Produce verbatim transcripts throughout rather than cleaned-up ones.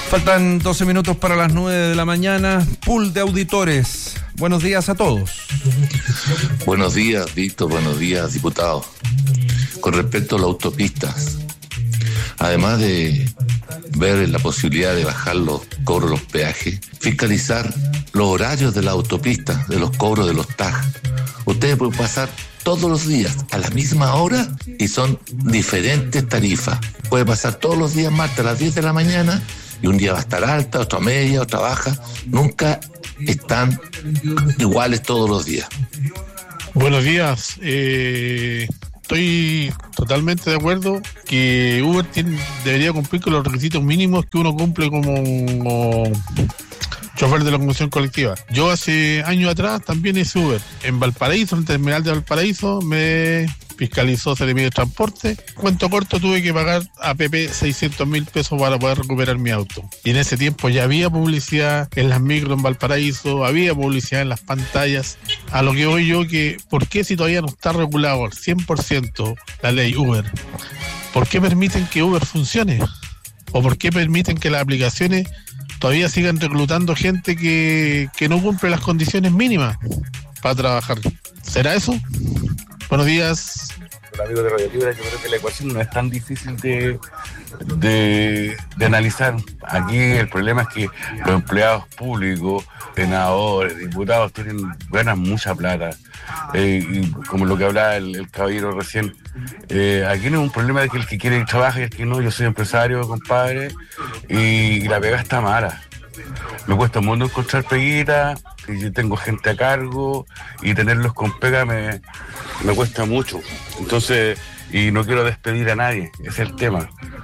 Faltan doce minutos para las nueve de la mañana. Pool de auditores. Buenos días a todos. Buenos días, Víctor. Buenos días, diputado. Con respecto a las autopistas, además de ver la posibilidad de bajar los cobros de los peajes, fiscalizar los horarios de las autopistas, de los cobros de los T A G. Ustedes pueden pasar todos los días a la misma hora y son diferentes tarifas. Puede pasar todos los días martes a las diez de la mañana y un día va a estar alta, otro media, otra baja. Nunca están iguales todos los días. Buenos días. Eh, estoy totalmente de acuerdo que Uber tiene, debería cumplir con los requisitos mínimos que uno cumple como chofer de la conducción colectiva. Yo hace años atrás también hice Uber. En Valparaíso, en el terminal de Valparaíso, me fiscalizó Seremi de Transporte. Cuento corto, tuve que pagar a P P seiscientos mil pesos para poder recuperar mi auto. Y en ese tiempo ya había publicidad en las micros en Valparaíso, había publicidad en las pantallas. A lo que voy yo, que ¿por qué si todavía no está regulado al cien por ciento la ley Uber? ¿Por qué permiten que Uber funcione? ¿O por qué permiten que las aplicaciones todavía sigan reclutando gente que, que no cumple las condiciones mínimas para trabajar? ¿Será eso? Buenos días. Hola, amigos de Radio Libre. Yo creo que la ecuación no es tan difícil de, de, de analizar. Aquí el problema es que los empleados públicos, senadores, diputados, tienen, ganan mucha plata. Eh, y como lo que hablaba el, el caballero recién, eh, aquí no es un problema de que el que quiere trabaja y el que no. Yo soy empresario, compadre, y, y la pega está mala. Me cuesta mucho encontrar peguita, y yo tengo gente a cargo, y tenerlos con pega me, me cuesta mucho. Entonces, y no quiero despedir a nadie, ese es el tema.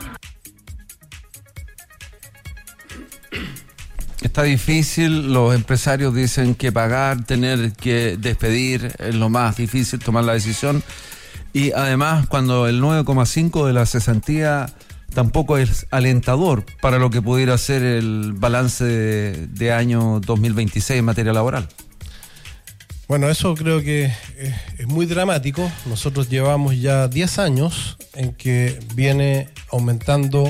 Está difícil, los empresarios dicen que pagar, tener que despedir es lo más difícil, tomar la decisión. Y además, cuando el nueve coma cinco de la cesantía tampoco es alentador para lo que pudiera ser el balance de, de año dos mil veintiséis en materia laboral. Bueno, eso creo que es, es muy dramático. Nosotros llevamos ya diez años en que viene aumentando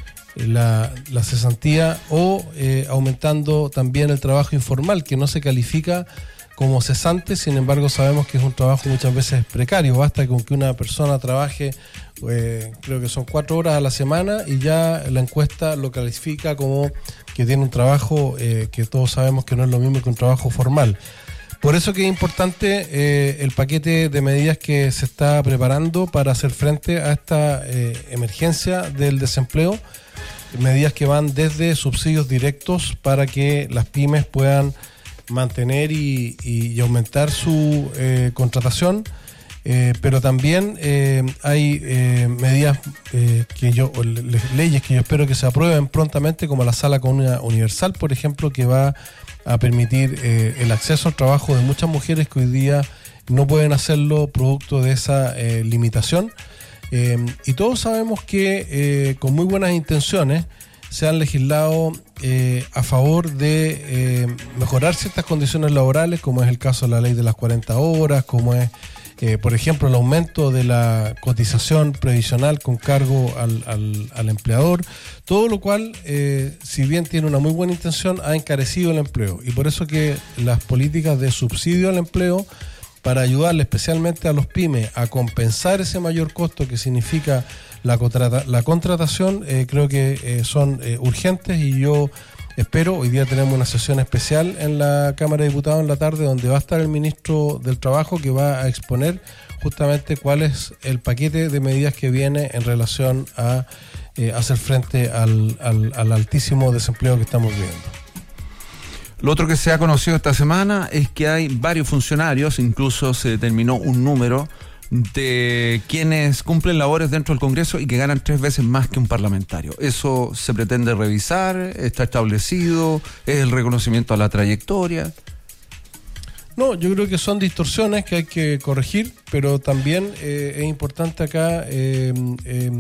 la, la cesantía o eh, aumentando también el trabajo informal, que no se califica como cesante, sin embargo sabemos que es un trabajo muchas veces precario. Basta con que una persona trabaje, eh, creo que son cuatro horas a la semana, y ya la encuesta lo califica como que tiene un trabajo eh, que todos sabemos que no es lo mismo que un trabajo formal. Por eso que es importante eh, el paquete de medidas que se está preparando para hacer frente a esta eh, emergencia del desempleo, medidas que van desde subsidios directos para que las pymes puedan mantener y, y, y aumentar su eh, contratación, eh, pero también eh, hay eh, medidas eh, que yo, o le, leyes que yo espero que se aprueben prontamente, como la Sala Comuna Universal, por ejemplo, que va a permitir eh, el acceso al trabajo de muchas mujeres que hoy día no pueden hacerlo producto de esa eh, limitación. Eh, y todos sabemos que eh, con muy buenas intenciones se han legislado eh, a favor de eh, mejorar ciertas condiciones laborales, como es el caso de la ley de las cuarenta horas, como es, eh, por ejemplo, el aumento de la cotización previsional con cargo al, al, al empleador, todo lo cual, eh, si bien tiene una muy buena intención, ha encarecido el empleo. Y por eso que las políticas de subsidio al empleo, para ayudarle especialmente a los pymes a compensar ese mayor costo que significa la, contrata, la contratación, eh, creo que eh, son eh, urgentes, y yo espero, hoy día tenemos una sesión especial en la Cámara de Diputados en la tarde, donde va a estar el ministro del Trabajo, que va a exponer justamente cuál es el paquete de medidas que viene en relación a eh, hacer frente al, al, al altísimo desempleo que estamos viviendo. Lo otro que se ha conocido esta semana es que hay varios funcionarios, incluso se determinó un número de quienes cumplen labores dentro del Congreso y que ganan tres veces más que un parlamentario. ¿Eso se pretende revisar? ¿Está establecido? ¿Es el reconocimiento a la trayectoria? No, yo creo que son distorsiones que hay que corregir, pero también eh, es importante acá eh, eh,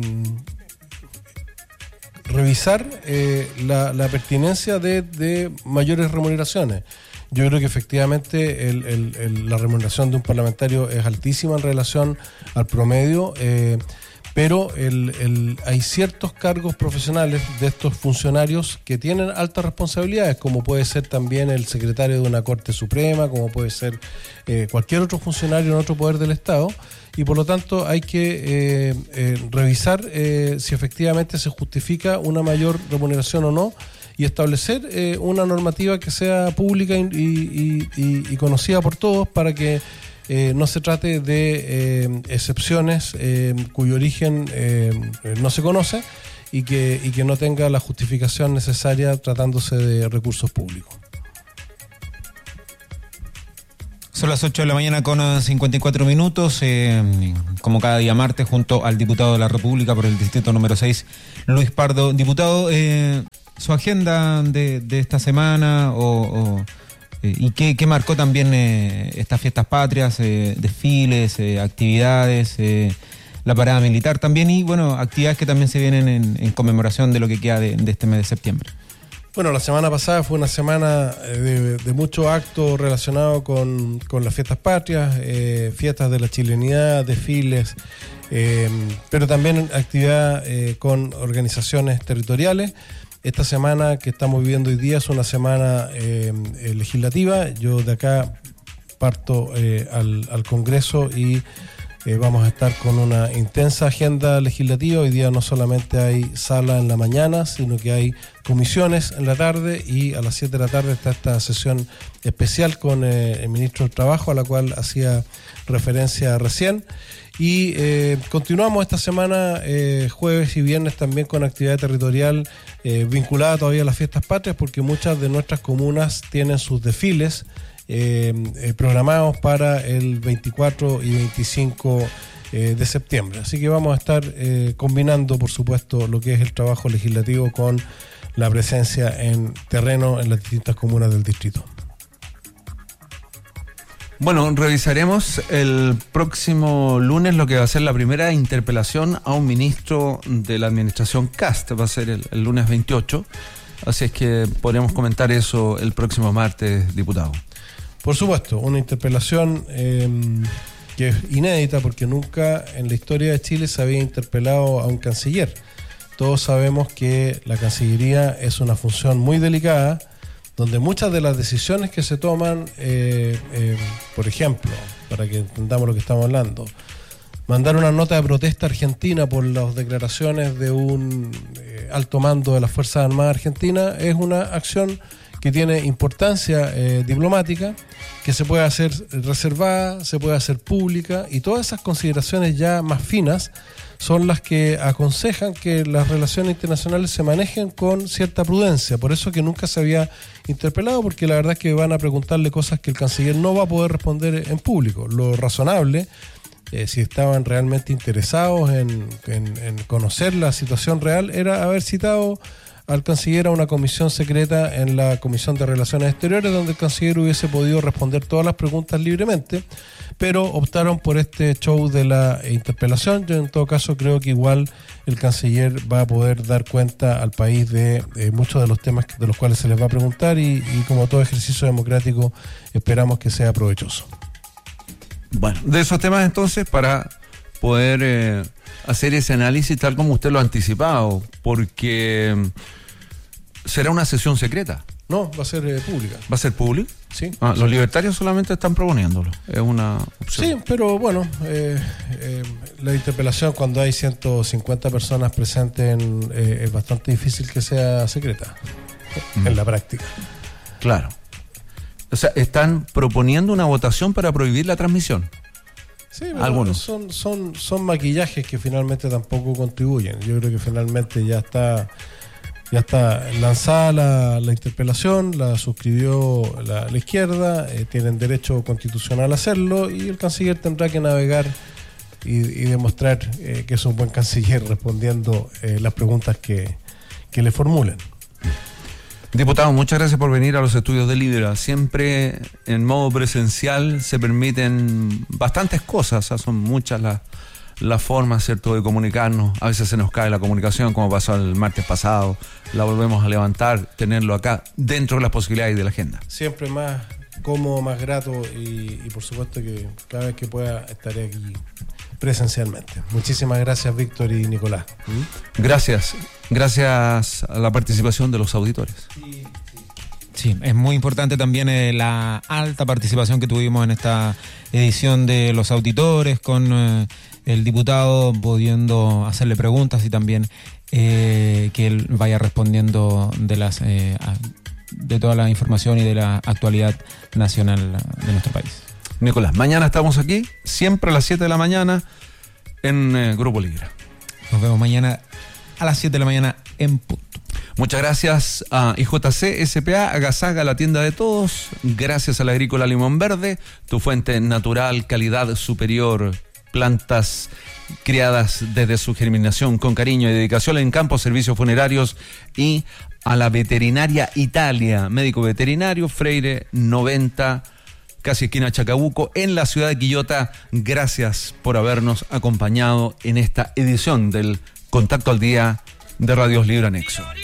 revisar eh, la, la pertinencia de, de mayores remuneraciones. Yo creo que efectivamente el, el, el, la remuneración de un parlamentario es altísima en relación al promedio, eh, pero el, el, hay ciertos cargos profesionales de estos funcionarios que tienen altas responsabilidades, como puede ser también el secretario de una Corte Suprema, como puede ser eh, cualquier otro funcionario en otro poder del Estado, y por lo tanto hay que eh, eh, revisar eh, si efectivamente se justifica una mayor remuneración o no, y establecer eh, una normativa que sea pública y, y, y, y conocida por todos, para que Eh, no se trate de eh, excepciones eh, cuyo origen eh, no se conoce y que, y que no tenga la justificación necesaria tratándose de recursos públicos. Son las ocho de la mañana con cincuenta y cuatro minutos, eh, como cada día martes, junto al diputado de la República por el distrito número seis, Luis Pardo. Diputado, eh, su agenda de, de esta semana o... o ¿Y qué, qué marcó también eh, estas fiestas patrias, eh, desfiles, eh, actividades, eh, la parada militar también y, bueno, actividades que también se vienen en, en conmemoración de lo que queda de, de este mes de septiembre? Bueno, la semana pasada fue una semana de, de muchos actos relacionados con, con las fiestas patrias, eh, fiestas de la chilenidad, desfiles, eh, pero también actividad eh, con organizaciones territoriales. Esta semana que estamos viviendo hoy día es una semana eh, legislativa. Yo de acá parto eh, al, al Congreso y eh, vamos a estar con una intensa agenda legislativa. Hoy día no solamente hay sala en la mañana, sino que hay comisiones en la tarde, y a las siete de la tarde está esta sesión especial con eh, el ministro del Trabajo, a la cual hacía referencia recién. Y eh, continuamos esta semana, eh, jueves y viernes, también con actividad territorial eh, vinculada todavía a las fiestas patrias, porque muchas de nuestras comunas tienen sus desfiles eh, eh, programados para el veinticuatro y veinticinco eh, de septiembre. Así que vamos a estar eh, combinando, por supuesto, lo que es el trabajo legislativo con la presencia en terreno en las distintas comunas del distrito. Bueno, revisaremos el próximo lunes lo que va a ser la primera interpelación a un ministro de la administración Kast. Va a ser el, el lunes veintiocho, así es que podremos comentar eso el próximo martes, diputado. Por supuesto, una interpelación eh, que es inédita, porque nunca en la historia de Chile se había interpelado a un canciller. Todos sabemos que la Cancillería es una función muy delicada, donde muchas de las decisiones que se toman, eh, eh, por ejemplo, para que entendamos lo que estamos hablando, mandar una nota de protesta a Argentina por las declaraciones de un eh, alto mando de las Fuerzas Armadas Argentinas, es una acción que tiene importancia eh, diplomática, que se puede hacer reservada, se puede hacer pública, y todas esas consideraciones ya más finas son las que aconsejan que las relaciones internacionales se manejen con cierta prudencia. Por eso que nunca se había interpelado, porque la verdad es que van a preguntarle cosas que el canciller no va a poder responder en público. Lo razonable, eh, si estaban realmente interesados en, en, en conocer la situación real, era haber citado al canciller a una comisión secreta en la Comisión de Relaciones Exteriores, donde el canciller hubiese podido responder todas las preguntas libremente, pero optaron por este show de la interpelación. Yo en todo caso creo que igual el canciller va a poder dar cuenta al país de, de muchos de los temas de los cuales se les va a preguntar, y, y como todo ejercicio democrático esperamos que sea provechoso. Bueno, de esos temas entonces, para poder eh, hacer ese análisis tal como usted lo ha anticipado, porque será una sesión secreta. No, va a ser eh, pública. ¿Va a ser pública? Sí. Ah, los libertarios solamente están proponiéndolo. Es una opción. Sí, pero bueno, eh, eh, la interpelación, cuando hay ciento cincuenta personas presentes, en, eh, es bastante difícil que sea secreta, mm. en la práctica. Claro. O sea, están proponiendo una votación para prohibir la transmisión. Sí, pero algunos son, son, son maquillajes que finalmente tampoco contribuyen. Yo creo que finalmente ya está... Ya está lanzada la, la interpelación, la suscribió la, la izquierda, eh, tienen derecho constitucional a hacerlo, y el canciller tendrá que navegar y, y demostrar eh, que es un buen canciller respondiendo eh, las preguntas que, que le formulen. Diputado, muchas gracias por venir a los estudios de Libera. Siempre en modo presencial se permiten bastantes cosas, o sea, son muchas las la forma, ¿cierto?, de comunicarnos. A veces se nos cae la comunicación, como pasó el martes pasado, la volvemos a levantar, tenerlo acá dentro de las posibilidades de la agenda. Siempre más cómodo, más grato, y, y por supuesto que cada vez que pueda estaré aquí presencialmente. Muchísimas gracias, Víctor y Nicolás. Gracias, gracias a la participación de los auditores. Sí, es muy importante también eh, la alta participación que tuvimos en esta edición de los auditores, con eh, el diputado pudiendo hacerle preguntas y también eh, que él vaya respondiendo de las eh, a, de toda la información y de la actualidad nacional de nuestro país. Nicolás, mañana estamos aquí, siempre a las siete de la mañana en eh, Grupo Libra. Nos vemos mañana a las siete de la mañana en punto. Muchas gracias a I J C S P A, Agasaga, la tienda de todos. Gracias a la Agrícola Limón Verde, tu fuente natural, calidad superior, plantas criadas desde su germinación con cariño y dedicación en campo, servicios funerarios, y a la Veterinaria Italia, médico veterinario, Freire noventa, casi esquina Chacabuco, en la ciudad de Quillota. Gracias por habernos acompañado en esta edición del Contacto al Día de Radios Libra Nexo.